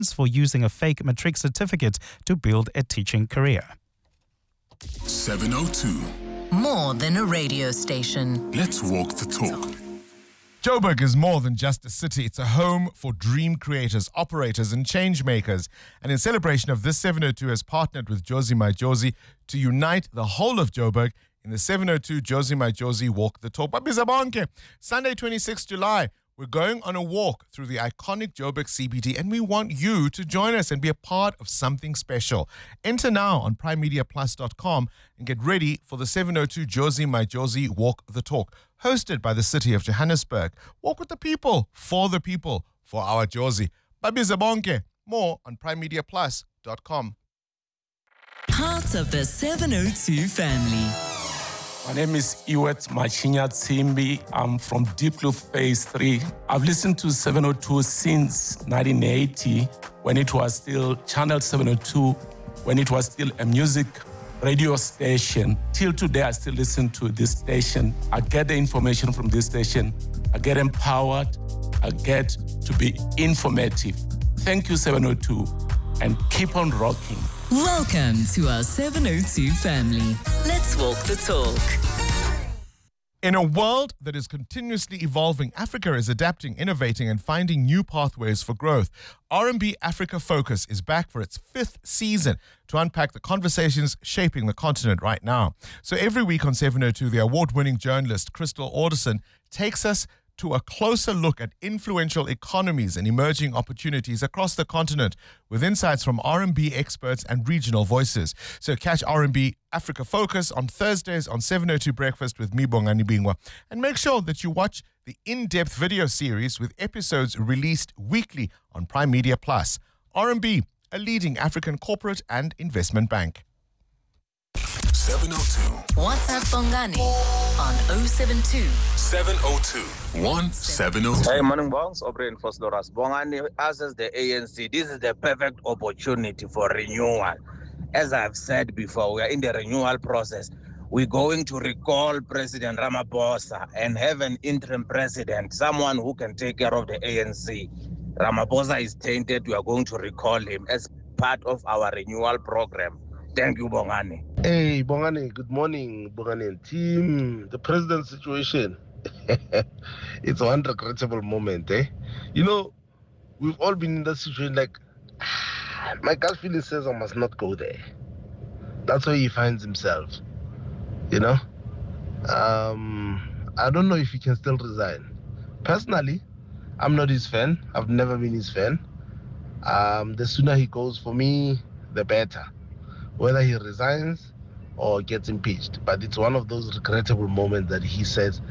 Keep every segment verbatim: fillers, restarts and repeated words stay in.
for using a fake matric certificate to build a teaching career. seven oh two. More than a radio station. Let's walk the talk. Joburg is more than just a city. It's a home for dream creators, operators, and change makers. And in celebration of this, seven oh two has partnered with Jozi Majozi to unite the whole of Joburg in the seven oh two Jozi Majozi Walk the Talk. Babiza bonke. Sunday, twenty-sixth of July, we're going on a walk through the iconic Joburg C B D, and we want you to join us and be a part of something special. Enter now on prime media plus dot com and get ready for the seven oh two Jozi Majozi Walk the Talk, hosted by the city of Johannesburg. Walk with the people, for the people, for our Jozi. Babiza bonke. More on prime media plus dot com. Part of the seven oh two family. My name is Iwet Machinya Tsimbi. I'm from Deep Blue Phase three. I've listened to seven oh two since nineteen eighty, when it was still Channel seven oh two, when it was still a music radio station. Till today, I still listen to this station. I get the information from this station. I get empowered. I get to be informative. Thank you, seven oh two, and keep on rocking. Welcome to our seven oh two family. Let's walk the talk. In a world that is continuously evolving, Africa is adapting, innovating, and finding new pathways for growth. R and B Africa Focus is back for its fifth season to unpack the conversations shaping the continent right now. So every week on seven oh two, the award-winning journalist Crystal Alderson takes us to a closer look at influential economies and emerging opportunities across the continent with insights from R and B experts and regional voices. So catch R and B Africa Focus on Thursdays on seven oh two Breakfast with me, Bongani Bingwa. And make sure that you watch the in-depth video series with episodes released weekly on Prime Media Plus. R and B, a leading African corporate and investment bank. seven oh two. WhatsApp Bongani on oh seven two. seven oh two. one seven oh two. Hey, morning, Bongs. Operating for Sloras. Bongani, as is the A N C, this is the perfect opportunity for renewal. As I've said before, we are in the renewal process. We're going to recall President Ramaphosa and have an interim president, someone who can take care of the A N C. Ramaphosa is tainted. We are going to recall him as part of our renewal program. Thank you, Bongani. Hey, Bongani, good morning, Bongani and team. The president's situation, it's one regrettable moment, eh? You know, we've all been in that situation like, my gut feeling says I must not go there. That's where he finds himself, you know? Um, I don't know if he can still resign. Personally, I'm not his fan. I've never been his fan. Um, the sooner he goes for me, the better. Whether he resigns or gets impeached. But it's one of those regrettable moments that he says,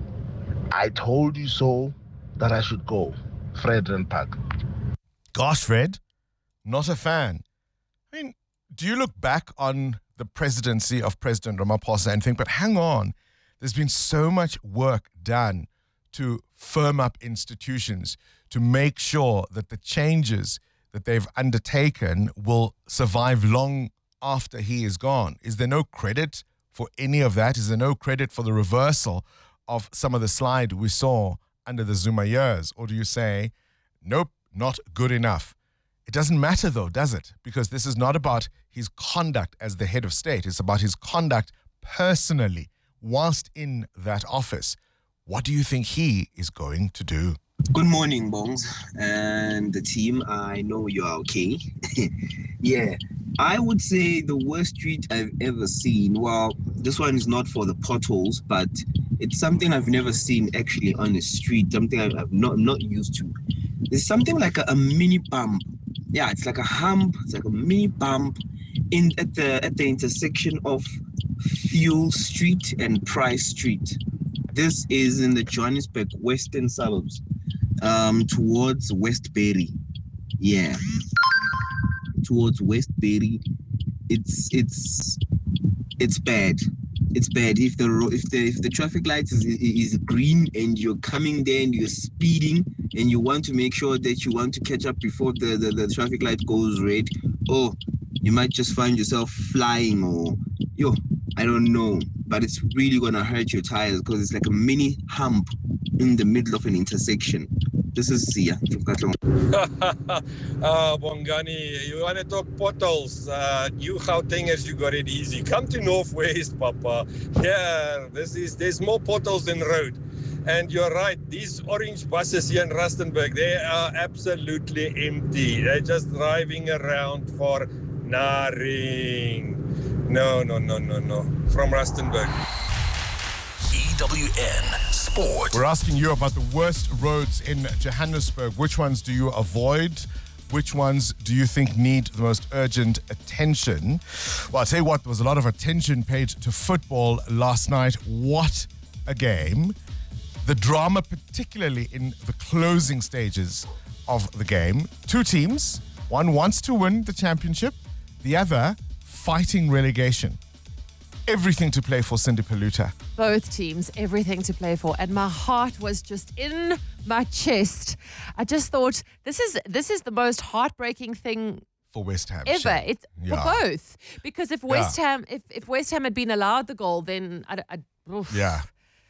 I told you so that I should go. Fred Renpark. Gosh, Fred, not a fan. I mean, do you look back on the presidency of President Ramaphosa and think, but hang on, there's been so much work done to firm up institutions, to make sure that the changes that they've undertaken will survive long after he is gone. Is there no credit for any of that? Is there no credit for the reversal of some of the slide we saw under the Zuma years? Or do you say, nope, not good enough? It doesn't matter though, does it? Because this is not about his conduct as the head of state. It's about his conduct personally whilst in that office. What do you think he is going to do? Good morning, Bongs and the team. I know you are okay. Yeah, I would say the worst street I've ever seen. Well, this one is not for the potholes, but it's something I've never seen actually on the street. Something I've I've not I'm not used to. There's something like a, a mini bump. Yeah, it's like a hump. It's like a mini bump in at the at the intersection of Fuel Street and Price Street. This is in the Johannesburg western suburbs, um, towards Westbury. Yeah, towards Westbury. It's it's it's bad. It's bad. If the ro- if the if the traffic light is is green and you're coming there and you're speeding and you want to make sure that you want to catch up before the, the, the traffic light goes red, oh, you might just find yourself flying or yo, I don't know. But it's really gonna hurt your tires because it's like a mini hump in the middle of an intersection. This is Sia. uh, Bongani, you want to talk potholes? Uh, you Gautengers, you got it easy. Come to Northwest, Papa. Yeah, this is there's more potholes than road. And you're right, these orange buses here in Rustenburg, they are absolutely empty. They're just driving around for nothing. No, no, no, no, no. From Rustenburg. E W N Sport. We're asking you about the worst roads in Johannesburg. Which ones do you avoid? Which ones do you think need the most urgent attention? Well, I'll tell you what, there was a lot of attention paid to football last night. What a game. The drama, particularly in the closing stages of the game. Two teams, one wants to win the championship, the other fighting relegation. Everything to play for, Cindy Paluta. Both teams, everything to play for. And my heart was just in my chest. I just thought, this is this is the most heartbreaking thing for West Ham ever. sure. It's Yeah. for both. Because if West Yeah. Ham if, if West Ham had been allowed the goal, then I, I, oof, Yeah.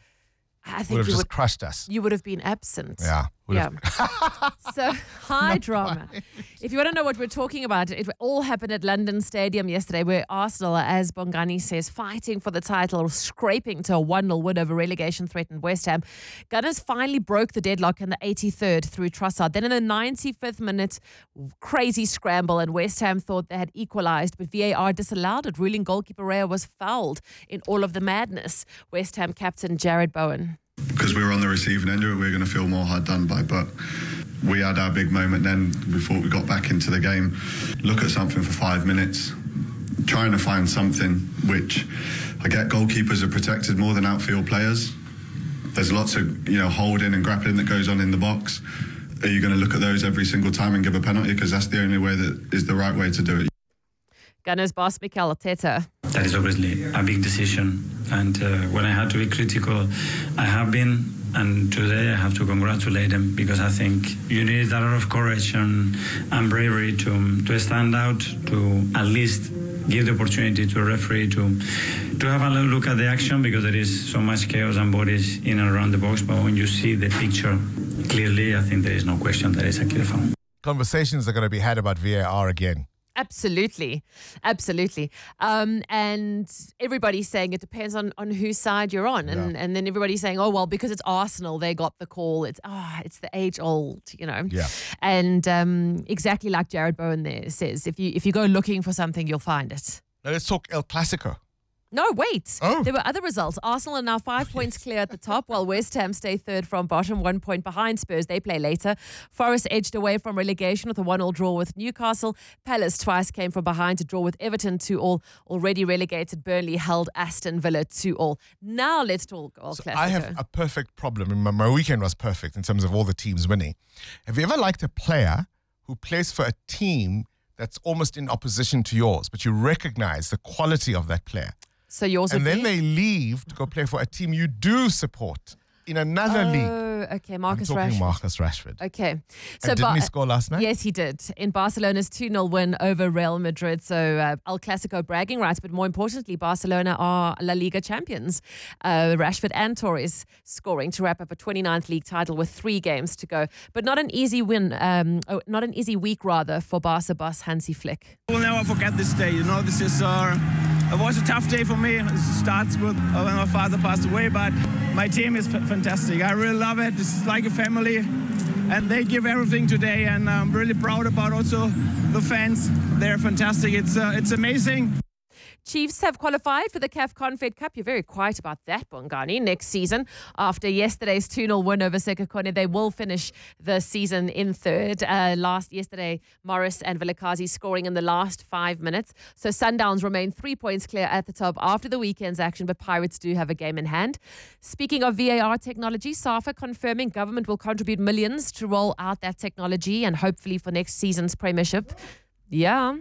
I Would think have you just would crushed us. you would have been absent. Yeah. would Yeah. have- So, high drama. If you want to know what we're talking about, it all happened at London Stadium yesterday, where Arsenal, as Bongani says, fighting for the title, scraping to a one nil win over relegation-threatened West Ham. Gunners finally broke the deadlock in the eighty-third through Trossard. Then in the ninety-fifth minute, crazy scramble, and West Ham thought they had equalised, but V A R disallowed it. Ruling goalkeeper Raya was fouled in all of the madness. West Ham captain Jared Bowen. Because we were on the receiving end of it, we were going to feel more hard done by. But we had our big moment then before we got back into the game. Look at something for five minutes, trying to find something, which I get goalkeepers are protected more than outfield players. There's lots of, you know, holding and grappling that goes on in the box. Are you going to look at those every single time and give a penalty? Because that's the only way that is the right way to do it. Gunners boss Mikel Arteta. That is obviously a big decision, and uh, when I had to be critical, I have been, and today I have to congratulate them, because I think you need a lot of courage and, and bravery to to stand out, to at least give the opportunity to a referee to to have a little look at the action, because there is so much chaos and bodies in and around the box. But when you see the picture clearly, I think there is no question that it's a clear foul. Conversations are going to be had about V A R again. Absolutely. Absolutely. Um, and everybody's saying it depends on, on whose side you're on. And, Yeah. and then everybody's saying, oh, well, because it's Arsenal, they got the call. It's ah, it's the age old, you know. Yeah. And um, exactly like Jared Bowen there says, if you if you go looking for something, you'll find it. Now let's talk El Clasico. No, wait. Oh. There were other results. Arsenal are now five points clear at the top, while West Ham stay third from bottom, one point behind Spurs. They play later. Forest edged away from relegation with a one all draw with Newcastle. Palace twice came from behind to draw with Everton two all. Already relegated Burnley held Aston Villa two all. Now let's talk El So Clasico. I have a perfect problem. My, my weekend was perfect in terms of all the teams winning. Have you ever liked a player who plays for a team that's almost in opposition to yours, but you recognize the quality of that player? So yours And would then be? they leave to go play for a team you do support in another league. Oh, okay. Marcus I'm talking Rashford. Marcus Rashford. Okay. And didn't Ba- he score last night? Yes, he did. In Barcelona's two nil win over Real Madrid. So uh, El Clasico bragging rights, but more importantly, Barcelona are La Liga champions. Uh, Rashford and Torres scoring to wrap up a twenty-ninth league title with three games to go. But not an easy win, um, oh, not an easy week rather for Barca boss Hansi Flick. We'll never forget this day. You know, this is uh, it was a tough day for me. It starts with uh, when my father passed away, but my team is f- fantastic. I really love it. It's like a family, and they give everything today. And I'm really proud about also the fans. They're fantastic. It's uh, it's amazing. Chiefs have qualified for the C A F Confed Cup. You're very quiet about that, Bongani. Next season, after yesterday's two nil win over Sekhukhune, they will finish the season in third. Uh, last yesterday, Morris and Vilakazi scoring in the last five minutes. So Sundowns remain three points clear at the top after the weekend's action, but Pirates do have a game in hand. Speaking of V A R technology, SAFA confirming government will contribute millions to roll out that technology and hopefully for next season's premiership. Yeah.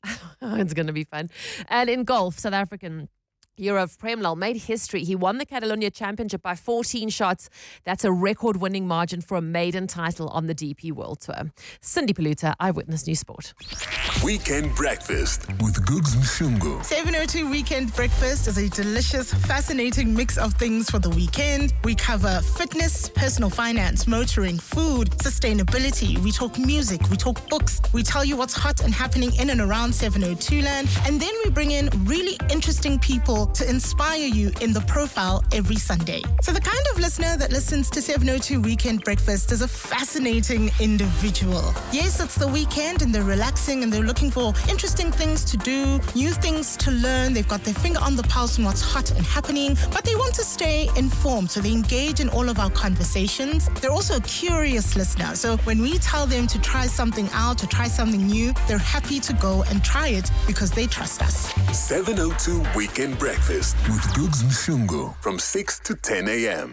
It's going to be fun. And in golf, South African Yurav Premlal made history. He won the Catalonia Championship by fourteen shots. That's a record-winning margin for a maiden title on the D P World Tour. Cindy Paluta, Eyewitness News Sport. Weekend Breakfast with Googs Mshungu. seven oh two Weekend Breakfast is a delicious, fascinating mix of things for the weekend. We cover fitness, personal finance, motoring, food, sustainability. We talk music, we talk books. We tell you what's hot and happening in and around seven oh two land. And then we bring in really interesting people to inspire you in the profile every Sunday. So the kind of listener that listens to seven oh two Weekend Breakfast is a fascinating individual. Yes, it's the weekend and they're relaxing and they're looking for interesting things to do, new things to learn. They've got their finger on the pulse on what's hot and happening, but they want to stay informed, so they engage in all of our conversations. They're also a curious listener, so when we tell them to try something out, to try something new, they're happy to go and try it because they trust us. seven oh two Weekend Breakfast with Googs Mshungu from six to ten a.m.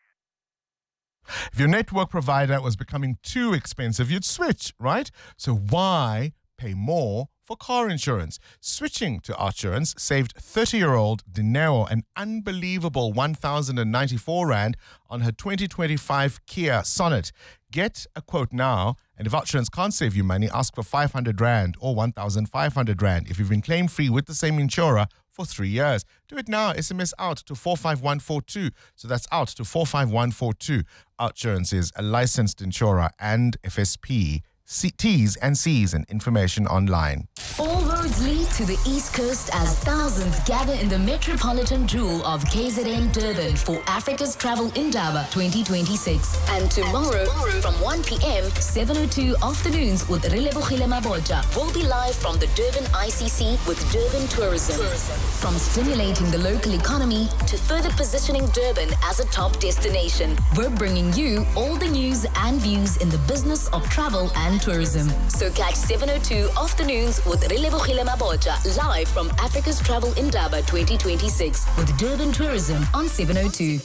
If your network provider was becoming too expensive, you'd switch, right? So why pay more for car insurance? Switching to Outsurance saved thirty-year-old Dineo an unbelievable one thousand ninety-four rand on her twenty twenty-five Kia Sonet. Get a quote now, and if Outsurance can't save you money, ask for five hundred rand or one thousand five hundred rand if you've been claim-free with the same insurer for three years. Do it now. S M S out to four five one four two. So that's out to four five one four two. Outsurance is a licensed insurer and F S P. C- T's and C's and information online. All roads lead to the East Coast as thousands gather in the metropolitan jewel of K Z N Durban for Africa's Travel Indaba twenty twenty-six. And tomorrow, from one p.m, seven oh two Afternoons with Relebogile Mabotja will be live from the Durban I C C with Durban Tourism. From stimulating the local economy to further positioning Durban as a top destination, we're bringing you all the news and views in the business of travel and tourism. So catch seven oh two Afternoons with Relebogile Mabotja live from Africa's Travel Indaba twenty twenty-six with Durban Tourism on seven oh two.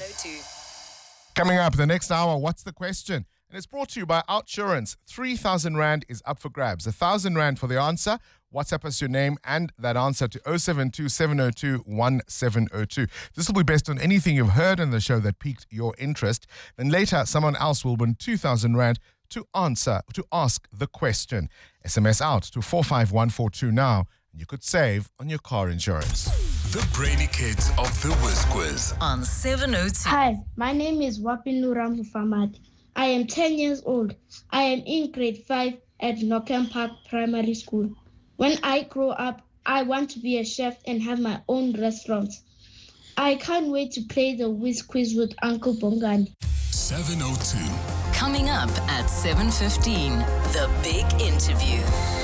Coming up the next hour, what's the question? And it's brought to you by Outsurance. three thousand rand is up for grabs. one thousand rand for the answer. WhatsApp us your name and that answer to oh seven two, seven oh two, one seven oh two. This will be based on anything you've heard in the show that piqued your interest. Then later, someone else will win two thousand rand to answer, to ask the question. S M S out to four five one four two now. You could save on your car insurance. The Brainy Kids of the Whiz Quiz on seven oh two. Hi, my name is Wapin Nuram Famati. I am ten years old. I am in grade five at Knockham Park Primary School. When I grow up, I want to be a chef and have my own restaurant. I can't wait to play the Whiz Quiz with Uncle Bongani. seven oh two. Coming up at seven fifteen, the big interview.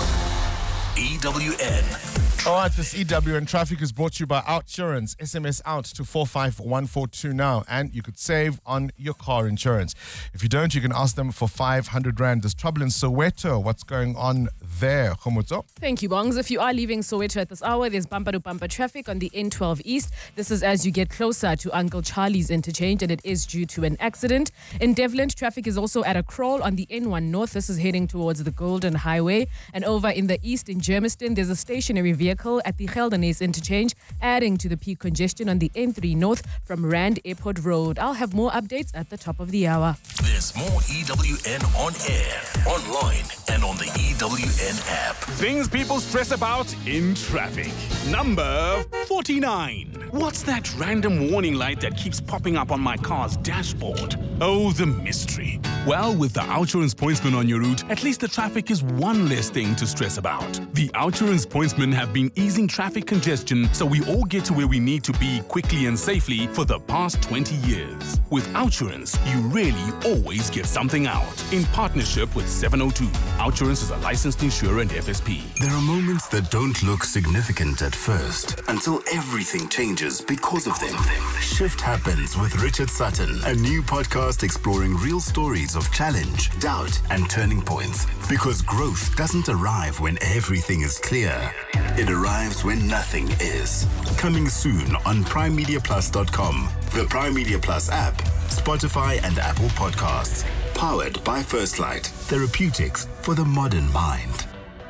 E W N. All right, this E W N traffic is brought to you by Outsurance. S M S out to four five one four two now, and you could save on your car insurance. If you don't, you can ask them for five hundred rand. There's trouble in Soweto. What's going on there, Khomotso? Thank you, Bongs. If you are leaving Soweto at this hour, there's bumper-to-bumper traffic on the N twelve East. This is as you get closer to Uncle Charlie's interchange, and it is due to an accident. In Devland, traffic is also at a crawl on the N one North. This is heading towards the Golden Highway. And over in the east, in Germiston, there's a stationary vehicle at the Geldenhuys interchange, adding to the peak congestion on the N three North from Rand Airport Road. I'll have more updates at the top of the hour. There's more E W N on air, online, and on the E W N app. Things people stress about in traffic. Number forty-nine. What's that random warning light that keeps popping up on my car's dashboard? Oh, the mystery. Well, with the Outsurance pointsman on your route, at least the traffic is one less thing to stress about. The Outsurance pointsmen have been easing traffic congestion so we all get to where we need to be quickly and safely for the past twenty years. With Outsurance, you really always get something out. In partnership with seven oh two, Outsurance is a licensed insurer and F S P. There are moments that don't look significant at first until everything changes because of them. Shift Happens with Richard Sutton, a new podcast exploring real stories of challenge, doubt, and turning points. Because growth doesn't arrive when everything is clear. It arrives when nothing is. Coming soon on prime media plus dot com, the Prime Media Plus app, Spotify, and Apple Podcasts. Powered by First Light. Therapeutics for the modern mind.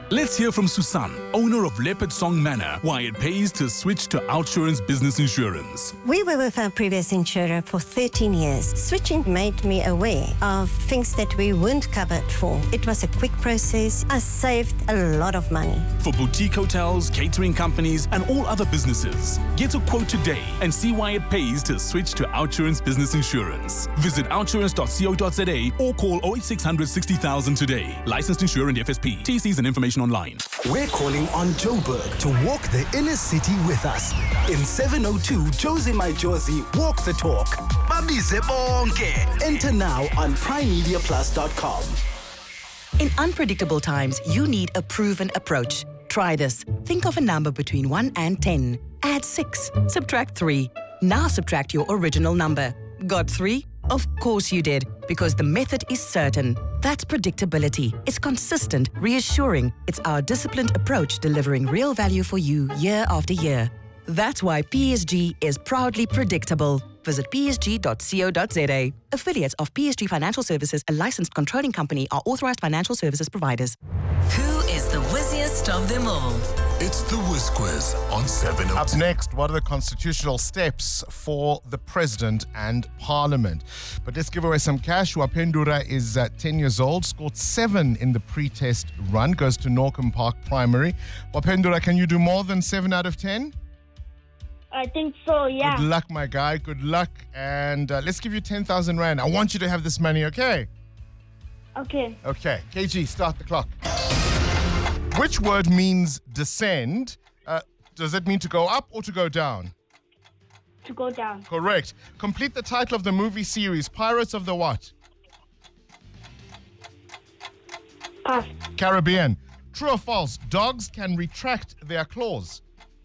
Let's hear from Susan, owner of Leopard Song Manor, why it pays to switch to OUTsurance Business Insurance. We were with our previous insurer for thirteen years. Switching made me aware of things that we weren't covered for. It was a quick process. I saved a lot of money. For boutique hotels, catering companies, and all other businesses, get a quote today and see why it pays to switch to OUTsurance Business Insurance. Visit outsurance dot co dot za or call oh eight six hundred sixty thousand today. Licensed insurer and F S P. T Cs and information online. We're calling on Joburg to walk the inner city with us. In seven oh two, Josie My Josie, walk the talk. Babize bonke. Enter now on prime media plus dot com. In unpredictable times, you need a proven approach. Try this. Think of a number between one and ten. Add six. Subtract three. Now subtract your original number. Got three? Of course you did, because the method is certain. That's predictability. It's consistent, reassuring. It's our disciplined approach delivering real value for you year after year. That's why P S G is proudly predictable. Visit p s g dot co dot za. Affiliates of P S G Financial Services, a licensed controlling company, are authorized financial services providers. Who is the wizziest of them all? It's the Whiz Quiz on seven oh two. Up next, what are the constitutional steps for the president and parliament? But let's give away some cash. Wapendura is uh, ten years old, scored seven in the pre-test run, goes to Norcombe Park Primary. Wapendura, can you do more than seven out of ten? I think so, yeah. Good luck, my guy. Good luck. And uh, let's give you ten thousand rand. I want you to have this money, okay? Okay. Okay. K G, start the clock. Which word means descend? Uh, does it mean to go up or to go down? To go down. Correct. Complete the title of the movie series, Pirates of the what? Pass. Caribbean. True or false? Dogs can retract their claws.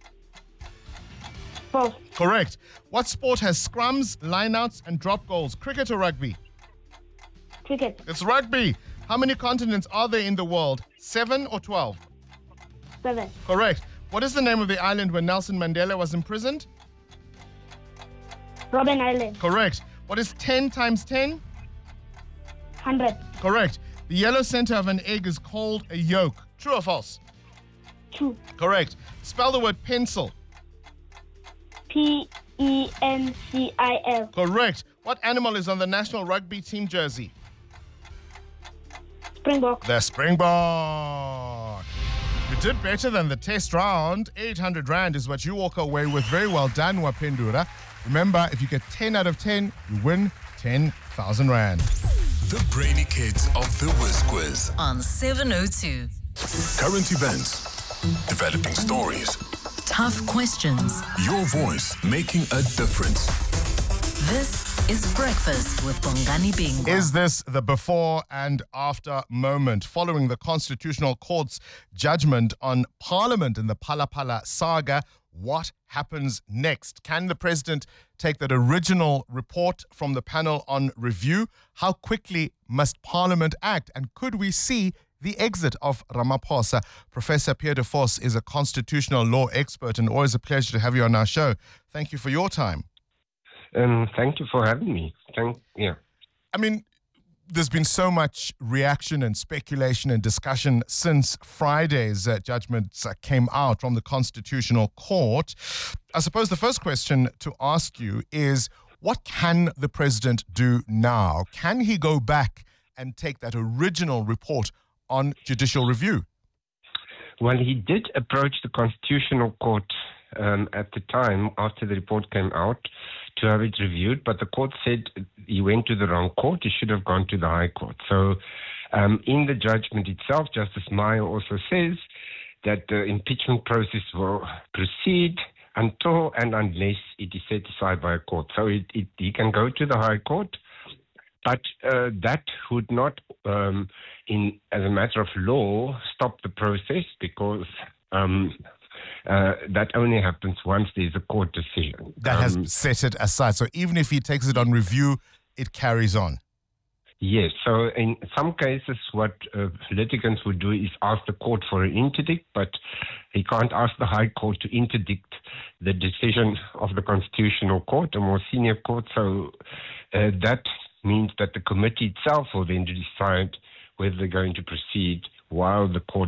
False. Correct. What sport has scrums, lineouts, and drop goals? Cricket or rugby? Cricket. It's rugby. How many continents are there in the world? Seven or twelve? Seven. Correct. What is the name of the island where Nelson Mandela was imprisoned? Robben Island. Correct. What is ten times ten? one hundred. Correct. The yellow center of an egg is called a yolk. True or false? True. Correct. Spell the word pencil. P E N C I L. Correct. What animal is on the national rugby team jersey? Springbok. The Springbok. You did better than the test round. eight hundred rand is what you walk away with. Very well done, Wapendura. Remember, if you get ten out of ten, you win ten thousand rand. The brainy kids of the Whiz Quiz. On seven oh two. Current events, developing stories, Tough questions. your voice making a difference. This is Breakfast with Bongani Bingwa. Is this the before and after moment following the Constitutional Court's judgment on Parliament in the Phala Phala saga? What happens next? Can the president take that original report from the panel on review? How quickly must Parliament act? And could we see the exit of Ramaphosa? Professor Pierre de Vos is a constitutional law expert, and always a pleasure to have you on our show. Thank you for your time. Um, thank you for having me. Thank yeah. I mean, there's been so much reaction and speculation and discussion since Friday's uh, judgments uh, came out from the Constitutional Court. I suppose the first question to ask you is, what can the president do now? Can he go back and take that original report on judicial review? Well, he did approach the Constitutional Court um, at the time after the report came out to have it reviewed, but the court said he went to the wrong court. He should have gone to the High Court. So um, in the judgment itself, Justice Meyer also says that the impeachment process will proceed until and unless it is set aside by a court. So it, it, he can go to the High Court, but uh, that would not, um, in as a matter of law, stop the process, because um, uh, that only happens once there's a court decision. That Um, has set it aside. So even if he takes it on review, it carries on. Yes. So in some cases, what uh, litigants would do is ask the court for an interdict, but he can't ask the High Court to interdict the decision of the Constitutional Court, a more senior court. So uh, that means that the committee itself will then decide whether they're going to proceed while the court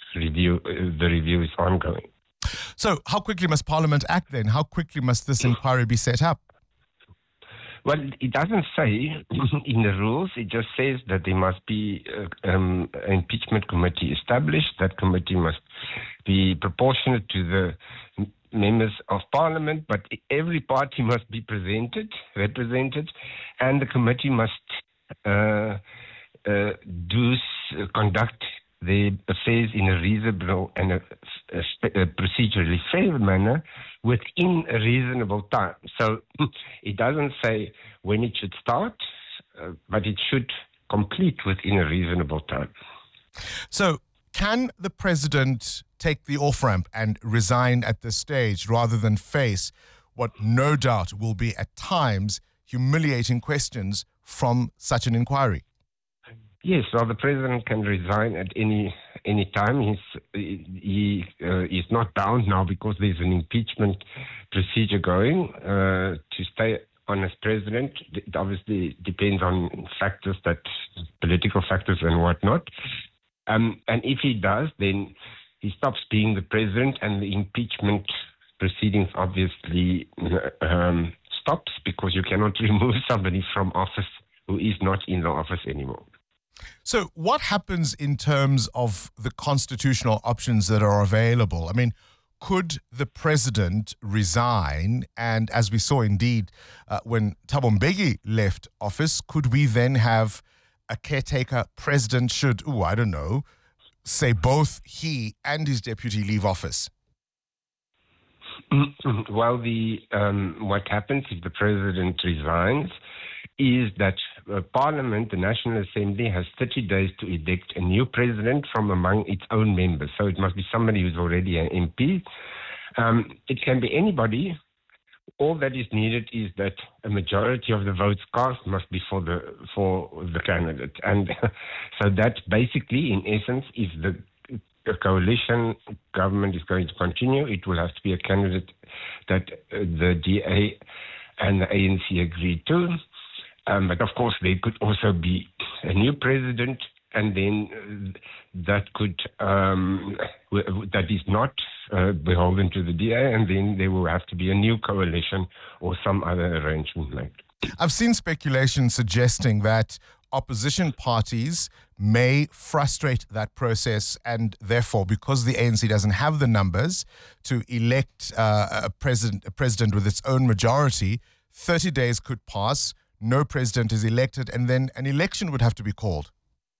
review uh, the review is ongoing. So how quickly must Parliament act then? How quickly must this inquiry be set up? Well, it doesn't say in the rules. It just says that there must be uh, um, an impeachment committee established. That committee must be proportionate to the m- members of Parliament, but every party must be presented, represented, and the committee must uh, uh, do uh, conduct the affairs in a reasonable and a, a, a procedurally fair manner within a reasonable time. So it doesn't say when it should start, uh, but it should complete within a reasonable time. So can the president take the off-ramp and resign at this stage rather than face what no doubt will be at times humiliating questions from such an inquiry? Yes, well, the president can resign at any any time. He's he uh, is not bound now because there's an impeachment procedure going uh, to stay on as president. It obviously depends on factors that political factors and whatnot. Um, and if he does, then he stops being the president, and the impeachment proceedings obviously um, stops because you cannot remove somebody from office who is not in the office anymore. So what happens in terms of the constitutional options that are available? I mean, could the president resign? And as we saw indeed uh, when Thabo Mbeki left office, could we then have a caretaker president should, oh, I don't know, say both he and his deputy leave office? Well, the um, what happens if the president resigns is that uh, Parliament, the National Assembly, has thirty days to elect a new president from among its own members. So it must be somebody who's already an M P. Um, it can be anybody. All that is needed is that a majority of the votes cast must be for the for the candidate. And so that basically, in essence, if the the coalition government is going to continue, it will have to be a candidate that uh, the D A and the A N C agree to. Um, but of course, there could also be a new president, and then uh, that could um, w- that is not uh, beholden to the D A, and then there will have to be a new coalition or some other arrangement made. I've seen speculation suggesting that opposition parties may frustrate that process, and therefore, because the A N C doesn't have the numbers to elect uh, a president, a president with its own majority, thirty days could pass, no president is elected, and then an election would have to be called.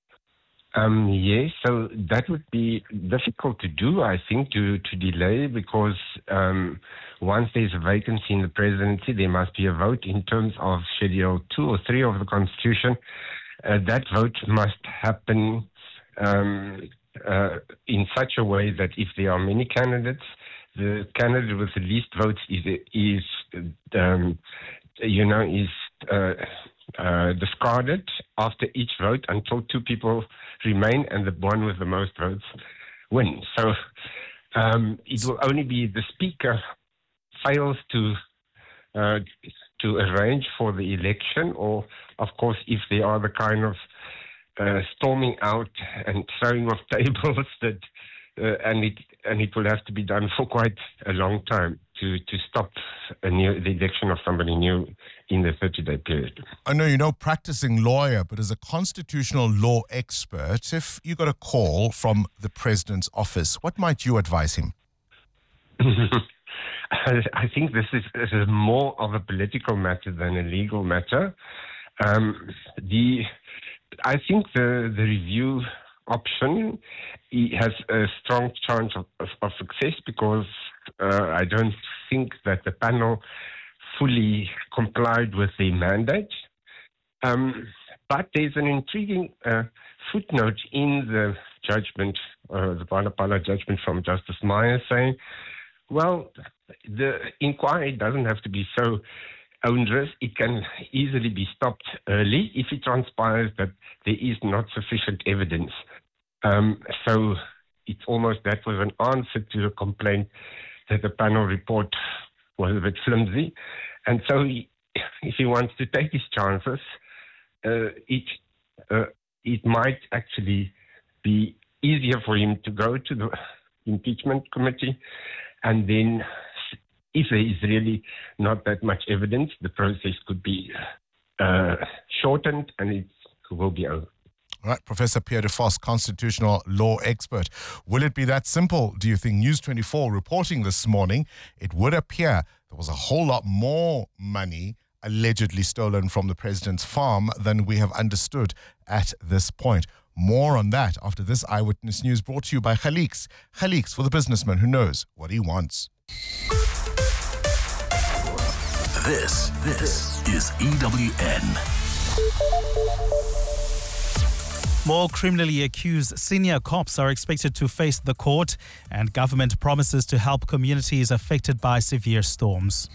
Um, yes, so that would be difficult to do, I think, to, to delay, because um, once there's a vacancy in the presidency, there must be a vote in terms of Schedule two or three of the Constitution. Uh, that vote must happen um, uh, in such a way that if there are many candidates, the candidate with the least votes is, is um, you know, is uh, uh, discarded after each vote until two people remain and the one with the most votes wins. So um, it will only be the speaker fails to uh, to arrange for the election, or of course if there are the kind of uh, storming out and throwing of tables that uh, and it and it will have to be done for quite a long time to to stop a new the election of somebody new in the thirty-day period. I know you're no practicing lawyer, but as a constitutional law expert, if you got a call from the president's office, what might you advise him? I think this is, this is more of a political matter than a legal matter. Um, the I think the the review option has a strong chance of, of, of success, because uh, I don't think that the panel fully complied with the mandate. Um, but there's an intriguing uh, footnote in the judgment, uh, the Phala Phala judgment from Justice Meyer, saying, well, the inquiry doesn't have to be so onerous. It can easily be stopped early if it transpires that there is not sufficient evidence. Um, so it's almost that was an answer to the complaint that the panel report was a bit flimsy. And so he, if he wants to take his chances, uh, it, uh, it might actually be easier for him to go to the impeachment committee, and then if there is really not that much evidence, the process could be uh, shortened and it will be over. All right, Professor Pierre de Vos, constitutional law expert. Will it be that simple, do you think? News twenty-four reporting this morning, it would appear there was a whole lot more money allegedly stolen from the president's farm than we have understood at this point. More on that after this Eyewitness News, brought to you by Khalix. Khalix, for the businessman who knows what he wants. This, this is E W N. More criminally accused senior cops are expected to face the court, and government promises to help communities affected by severe storms.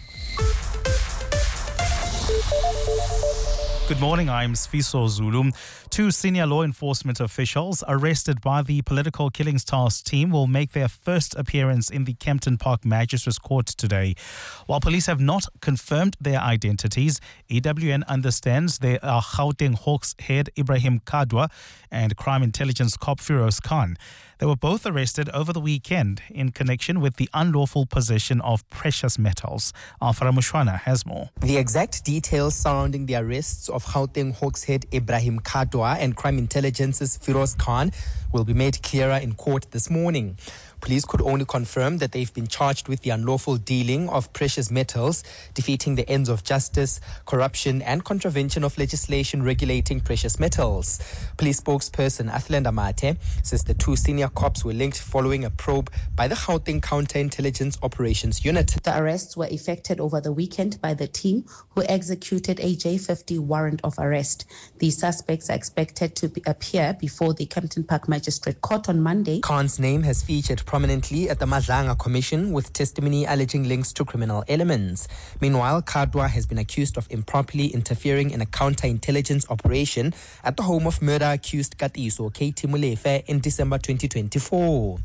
Good morning, I'm Sfiso Zulu. Two senior law enforcement officials arrested by the Political Killings Task Team will make their first appearance in the Kempton Park Magistrates Court today. While police have not confirmed their identities, E W N understands they are Gauteng Hawks head Ibrahim Kadwa and crime intelligence cop Firoz Khan. They were both arrested over the weekend in connection with the unlawful possession of precious metals. Afra Mushwana has more. The exact details surrounding the arrests of Gauteng Hawks head Ibrahim Kadwa and crime intelligence's Firoz Khan will be made clearer in court this morning. Police could only confirm that they've been charged with the unlawful dealing of precious metals, defeating the ends of justice, corruption and contravention of legislation regulating precious metals. Police spokesperson Athland Amate says the two senior cops were linked following a probe by the Gauteng Counterintelligence Operations Unit. The arrests were effected over the weekend by the team who executed a J fifty warrant of arrest. The suspects are expected to be, appear before the Kempton Park Magistrate Court on Monday. Khan's name has featured prominently at the Madlanga Commission with testimony alleging links to criminal elements. Meanwhile, Kadwa has been accused of improperly interfering in a counterintelligence operation at the home of murder-accused Katiso Katie Mulefe in December twenty twenty-four.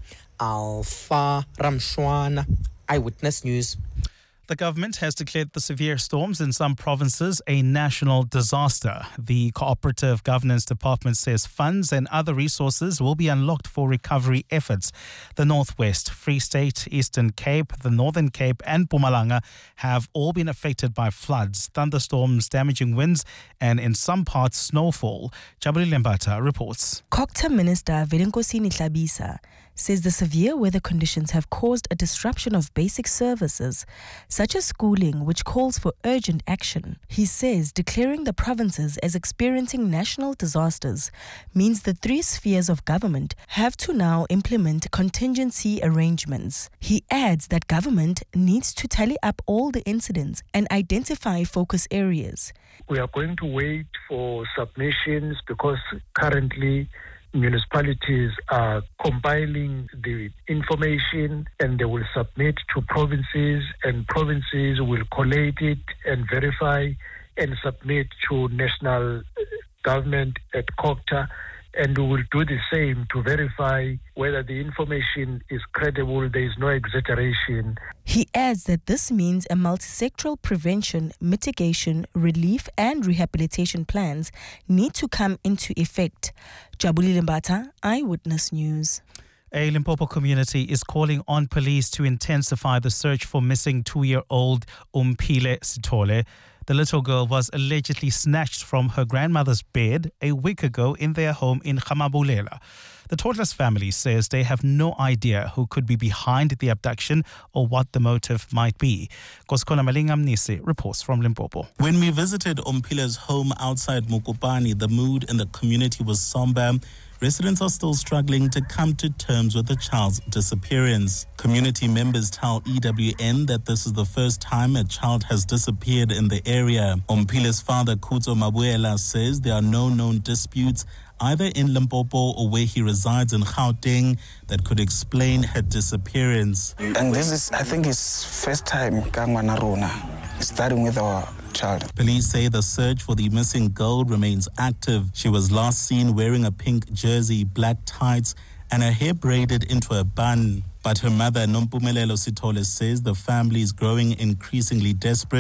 Alpha Ramshwana, Eyewitness News. The government has declared the severe storms in some provinces a national disaster. The Cooperative Governance Department says funds and other resources will be unlocked for recovery efforts. The Northwest, Free State, Eastern Cape, the Northern Cape and Mpumalanga have all been affected by floods, thunderstorms, damaging winds and in some parts snowfall. Jabuli Lembata reports. COGTA Minister Velenkosini Tlhabisa says the severe weather conditions have caused a disruption of basic services, such as schooling, which calls for urgent action. He says declaring the provinces as experiencing national disasters means the three spheres of government have to now implement contingency arrangements. He adds that government needs to tally up all the incidents and identify focus areas. We are going to wait for submissions because currently municipalities are compiling the information and they will submit to provinces, and provinces will collate it and verify and submit to national government at COGTA, and we will do the same to verify whether the information is credible, there is no exaggeration. He adds that this means a multi-sectoral prevention, mitigation, relief and rehabilitation plans need to come into effect. Jabuli Lembata, Eyewitness News. A Limpopo community is calling on police to intensify the search for missing two-year-old Umphile Sithole. The little girl was allegedly snatched from her grandmother's bed a week ago in their home in Khamabulela. The toddler's family says they have no idea who could be behind the abduction or what the motive might be. Koskona Malingam Nisi reports from Limpopo. When we visited Umphile's home outside Mokopane, the mood in the community was somber. Residents are still struggling to come to terms with the child's disappearance. Community members tell E W N that this is the first time a child has disappeared in the area. Umphile's father, Khutso Mabuela, says there are no known disputes either in Limpopo or where he resides in Gauteng that could explain her disappearance. And this is, I think, his first time Kangwanaruna, starting with our child. Police say the search for the missing girl remains active. She was last seen wearing a pink jersey, black tights, and her hair braided into a bun. But her mother, Nompumelelo Sithole, says the family is growing increasingly desperate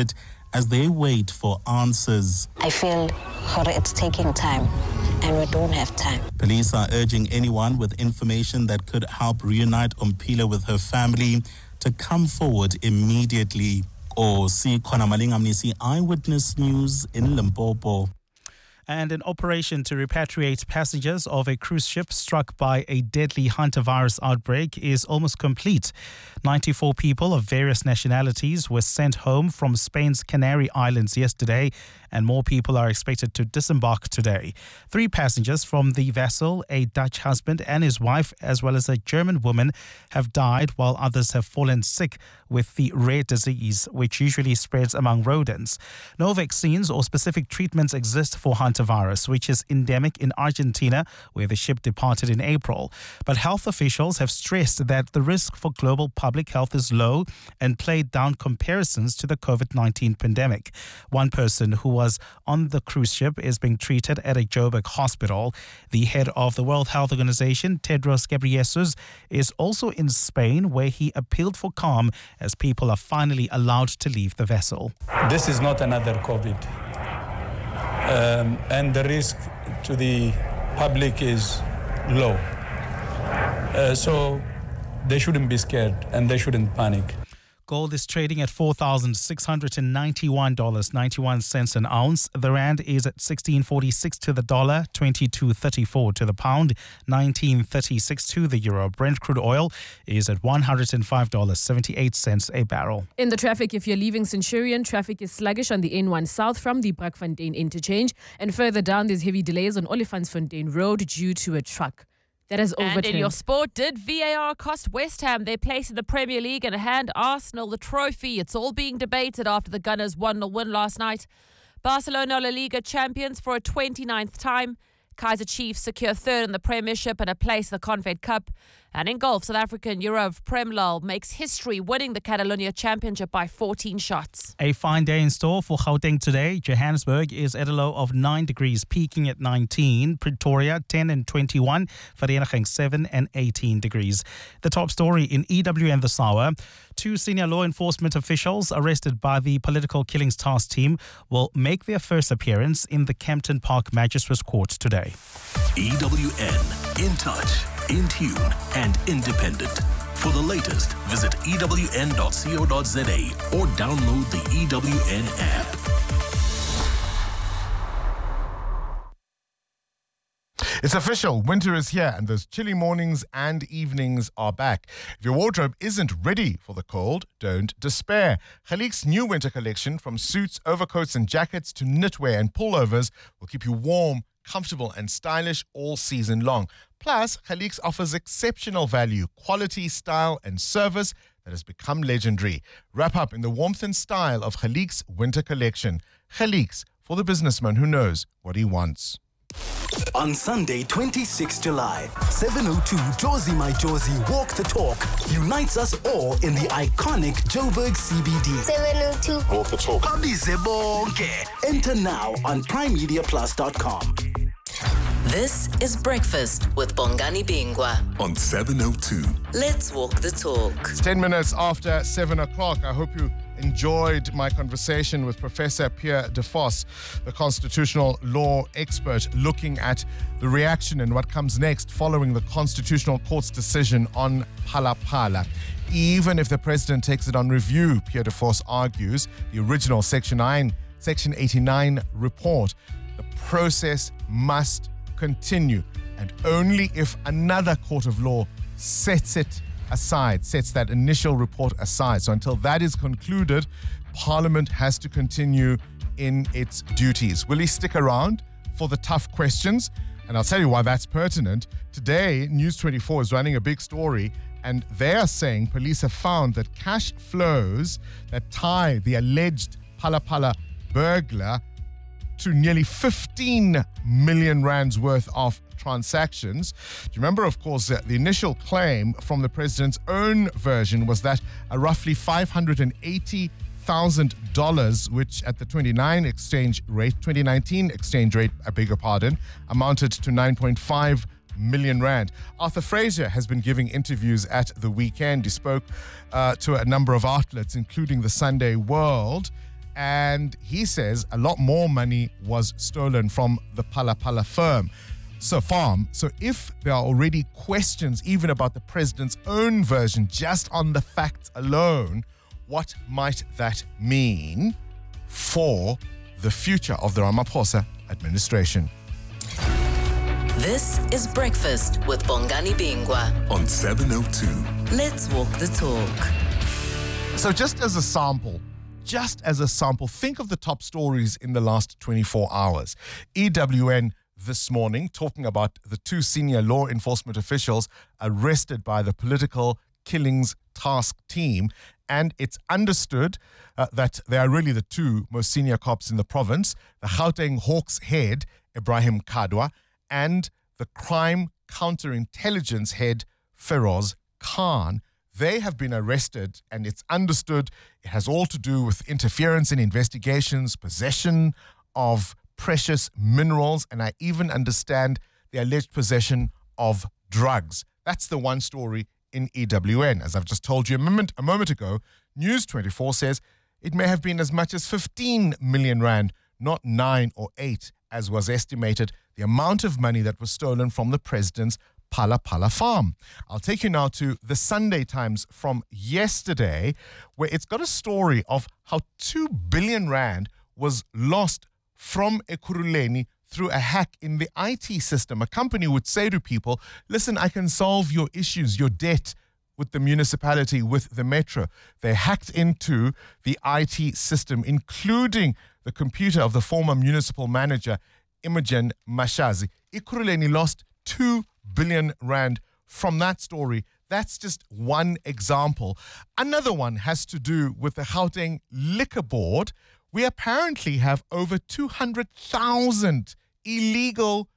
as they wait for answers. I feel it's taking time and we don't have time. Police are urging anyone with information that could help reunite Umpila with her family to come forward immediately. Or see Khona Malingamnisi, Eyewitness News in Limpopo. And an operation to repatriate passengers of a cruise ship struck by a deadly hantavirus outbreak is almost complete. ninety-four people of various nationalities were sent home from Spain's Canary Islands yesterday, and more people are expected to disembark today. Three passengers from the vessel, a Dutch husband and his wife, as well as a German woman, have died, while others have fallen sick with the rare disease, which usually spreads among rodents. No vaccines or specific treatments exist for hantavirus, which is endemic in Argentina, where the ship departed in April. But health officials have stressed that the risk for global public health is low and played down comparisons to the COVID nineteen pandemic. One person who was on the cruise ship is being treated at a Joburg hospital. The head of the World Health Organization, Tedros Ghebreyesus, is also in Spain, where he appealed for calm as people are finally allowed to leave the vessel. This is not another COVID. Um, and the risk to the public is low. Uh, so they shouldn't be scared and they shouldn't panic. Gold is trading at four thousand six hundred ninety-one dollars and ninety-one cents an ounce. The rand is at sixteen forty-six to the dollar, twenty-two thirty-four to the pound, nineteen thirty-six to the euro. Brent crude oil is at one hundred five dollars and seventy-eight cents a barrel. In the traffic, if you're leaving Centurion, traffic is sluggish on the N one South from the Brakfontein interchange. And further down, there's heavy delays on Olifantsfontein Road due to a truck that has overturned. And in your sport, did V A R cost West Ham their place in the Premier League and hand Arsenal the trophy? It's all being debated after the Gunners' one nil win last night. Barcelona La Liga champions for a twenty-ninth time. Kaizer Chiefs secure third in the Premiership and a place in the Confed Cup. And in golf, South African Yurav Premlal makes history, winning the Catalonia Championship by fourteen shots. A fine day in store for Gauteng today. Johannesburg is at a low of nine degrees, peaking at nineteen. Pretoria, ten and twenty-one. Vereeniging, seven and eighteen degrees. The top story in E W N this hour. Two senior law enforcement officials arrested by the Political Killings Task Team will make their first appearance in the Kempton Park Magistrates Court today. E W N, in touch, in tune and independent. For the latest, visit E W N dot co dot za or download the E W N app. It's official. Winter is here and those chilly mornings and evenings are back. If your wardrobe isn't ready for the cold, don't despair. Khalique's new winter collection, from suits, overcoats and jackets to knitwear and pullovers, will keep you warm, comfortable and stylish all season long. Plus, Khalique's offers exceptional value, quality, style and service that has become legendary. Wrap up in the warmth and style of Khalique's winter collection. Khalique's, for the businessman who knows what he wants. On Sunday, twenty-sixth of July, seven oh two Josie My Josie Walk the Talk unites us all in the iconic Joburg C B D. seven oh two Walk the Talk. Babize bonke. Enter now on prime media plus dot com. This is Breakfast with Bongani Bingwa on seven oh two. Let's walk the talk. It's ten minutes after seven o'clock. I hope you enjoyed my conversation with Professor Pierre De Vos, the constitutional law expert, looking at the reaction and what comes next following the Constitutional Court's decision on Phala Phala. Even if the president takes it on review, Pierre De Vos argues, the original Section nine, Section eighty-nine report, the process must continue, and only if another court of law sets it aside, sets that initial report aside. So until that is concluded, Parliament has to continue in its duties. Will he stick around for the tough questions? And I'll tell you why that's pertinent. Today, News twenty-four is running a big story, and they are saying police have found that cash flows that tie the alleged Phala Phala burglar to nearly fifteen million rands worth of transactions. Do you remember, of course, uh, the initial claim from the president's own version was that a roughly five hundred eighty thousand dollars, which at the twenty-nine exchange rate, twenty nineteen exchange rate, I beg your pardon, amounted to nine point five million rand. Arthur Fraser has been giving interviews at the weekend. He spoke uh, to a number of outlets, including the Sunday World. and he says a lot more money was stolen from the Phala Phala firm. So farm. So if there are already questions even about the president's own version, just on the facts alone, what might that mean for the future of the Ramaphosa administration? This is Breakfast with Bongani Bingwa on seven oh two. Let's walk the talk. So just as a sample, just as a sample, think of the top stories in the last twenty-four hours. E W N this morning talking about the two senior law enforcement officials arrested by the political killings task team. And it's understood uh, that they are really the two most senior cops in the province, the Gauteng Hawks head, Ebrahim Kadwa, and the crime counterintelligence head, Feroz Khan. They have been arrested, and it's understood it has all to do with interference in investigations, possession of precious minerals, and I even understand the alleged possession of drugs. That's the one story in E W N. As I've just told you a moment, a moment ago, News twenty-four says it may have been as much as fifteen million rand, not nine or eight, as was estimated, the amount of money that was stolen from the president's Phala Phala farm. I'll take you now to the Sunday Times from yesterday, where it's got a story of how two billion rand was lost from Ekurhuleni through a hack in the I T system. A company would say to people, listen, I can solve your issues, your debt with the municipality, with the metro. They hacked into the I T system, including the computer of the former municipal manager, Imogen Mashazi. Ekurhuleni lost two billion rand from that story. That's just one example. Another one has to do with the Gauteng Liquor Board. We apparently have over two hundred thousand illegal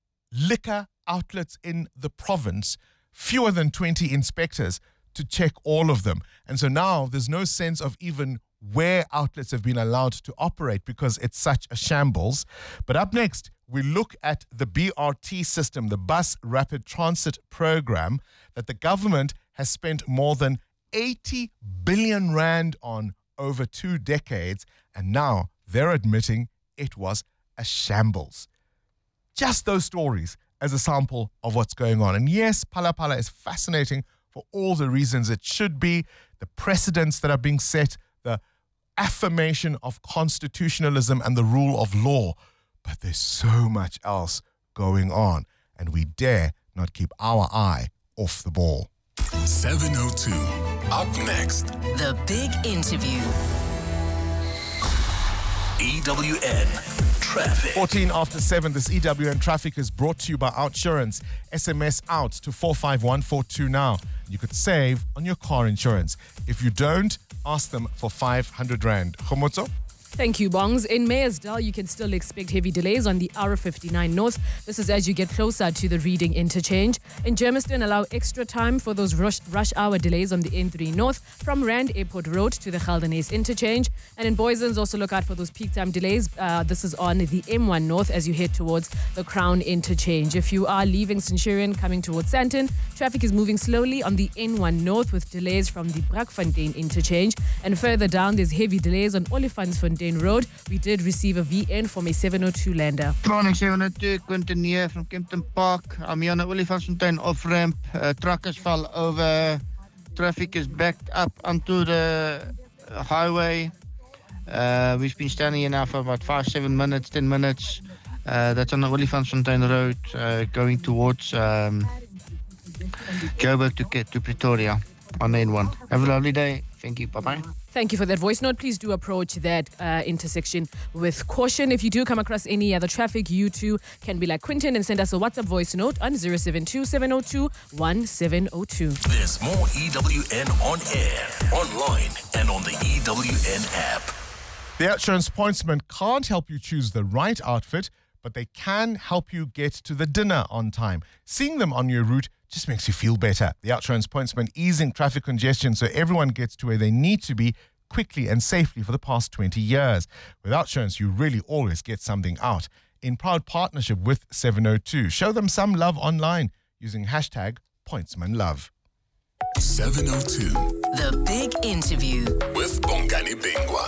liquor outlets in the province, fewer than twenty inspectors to check all of them. And so now there's no sense of even where outlets have been allowed to operate because it's such a shambles. But up next, we look at the B R T system, the Bus Rapid Transit Program, that the government has spent more than eighty billion rand on over two decades, and now they're admitting it was a shambles. Just those stories as a sample of what's going on. And yes, Phala Phala is fascinating for all the reasons it should be, the precedents that are being set, the affirmation of constitutionalism and the rule of law. But there's so much else going on, and we dare not keep our eye off the ball. seven oh two. Up next, The Big Interview. E W N Traffic. fourteen after seven, this E W N Traffic is brought to you by Outsurance. S M S out to four five one four two now. You could save on your car insurance. If you don't, ask them for five hundred rand. Khomotso? Thank you, Bongs. In Meyersdal, you can still expect heavy delays on the R fifty-nine North. This is as you get closer to the Reading interchange. In Germiston, allow extra time for those rush, rush hour delays on the N three North from Rand Airport Road to the Geldenhuys interchange. And in Boysens, also look out for those peak time delays. Uh, this is on the M one North as you head towards the Crown interchange. If you are leaving Centurion coming towards Sandton, traffic is moving slowly on the N one North with delays from the Brakfontein interchange. And further down, there's heavy delays on Olifantsfontein Road. We did receive a V N from a seven oh two lander. Morning seven oh two, Quinton here from Kempton Park. I'm here on the Olifantsfontein off ramp. Uh, truckers fell over. Traffic is backed up onto the highway. Uh, we've been standing here now for about five, seven minutes, ten minutes. Uh, that's on the Olifantsfontein Road, uh, going towards um, Joburg to get to Pretoria on the N one. Have a lovely day. Thank you. Bye-bye. Thank you for that voice note. Please do approach that uh, intersection with caution. If you do come across any other traffic, you too can be like Quinton and send us a WhatsApp voice note on zero seven two, seven oh two, one seven oh two. There's more E W N on air, online, and on the E W N app. The Outsurance Pointsman can't help you choose the right outfit, but they can help you get to the dinner on time. Seeing them on your route just makes you feel better. The Outsurance Pointsman easing traffic congestion so everyone gets to where they need to be quickly and safely for the past twenty years. With Outsurance, you really always get something out. In proud partnership with seven oh two, show them some love online using hashtag PointsmanLove. seven oh two. The Big Interview With Bongani Bingwa.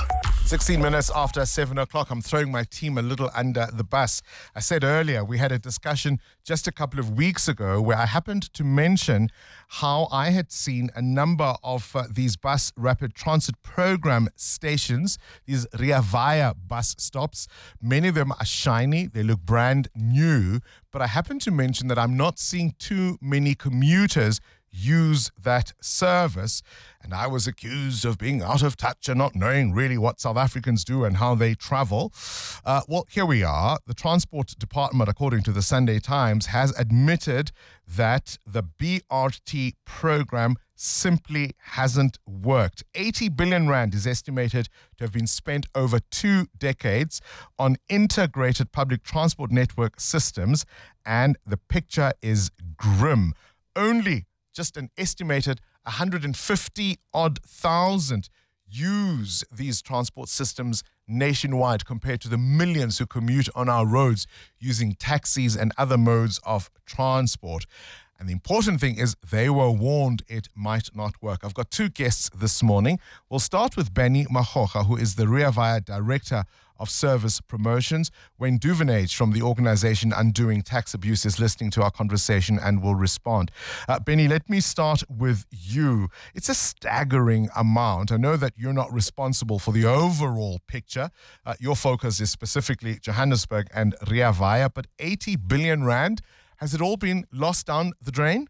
sixteen minutes after seven o'clock, I'm throwing my team a little under the bus. I said earlier, we had a discussion just a couple of weeks ago where I happened to mention how I had seen a number of uh, these bus rapid transit program stations, these Rea Vaya bus stops. Many of them are shiny, they look brand new, but I happened to mention that I'm not seeing too many commuters use that service, and I was accused of being out of touch and not knowing really what South Africans do and how they travel. Uh, well, here we are. The Transport Department, according to the Sunday Times, has admitted that the B R T program simply hasn't worked. eighty billion rand is estimated to have been spent over two decades on integrated public transport network systems, and the picture is grim. Only just an estimated one hundred fifty odd thousand use these transport systems nationwide compared to the millions who commute on our roads using taxis and other modes of transport. And the important thing is they were warned it might not work. I've got two guests this morning. We'll start with Benny Makgokga, who is the Rea Vaya Director of Service Promotions. Wayne Duvenage from the organization Undoing Tax Abuse is listening to our conversation and will respond. Uh, Benny, let me start with you. It's a staggering amount. I know that you're not responsible for the overall picture. Uh, your focus is specifically Johannesburg and Rea Vaya, but eighty billion rand, has it all been lost down the drain?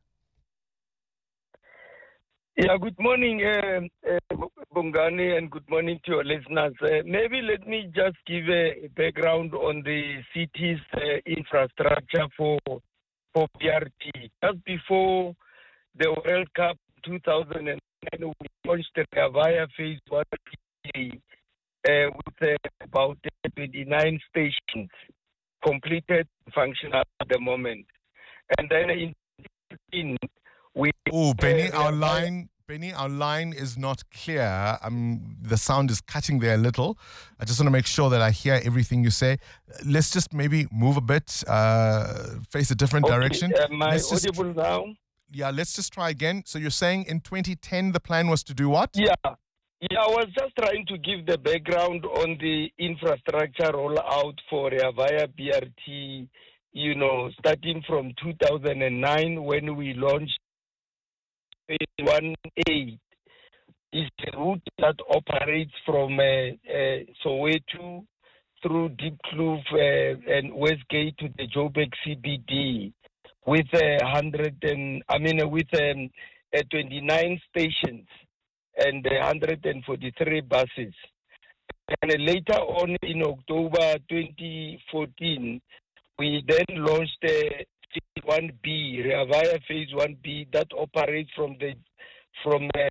Yeah, good morning, uh, uh, Bongani, and good morning to your listeners. Uh, maybe let me just give a background on the city's uh, infrastructure for for B R T. Just before the World Cup two thousand nine, we launched the Rea Vaya Phase one uh, with uh, about twenty-nine stations completed, functional at the moment. And then in in we Oh, Benny, our line, Benny, our line is not clear. Um, the sound is cutting there a little. I just want to make sure that I hear everything you say. Let's just maybe move a bit, uh, face a different okay, direction. Am I let's audible just, now? Yeah, let's just try again. So you're saying in twenty ten the plan was to do what? Yeah. Yeah, I was just trying to give the background on the infrastructure rollout for Rea Vaya B R T, you know, starting from two thousand nine when we launched Phase one A. Is the route that operates from uh, uh, Soweto through Deep Kloof uh, and Westgate to the Joburg C B D with a uh, hundred and I mean uh, with um, uh, twenty-nine stations and one hundred forty-three buses. And later on in October twenty fourteen, we then launched the Phase one B, Rea Vaya Phase one B, that operates from the from uh,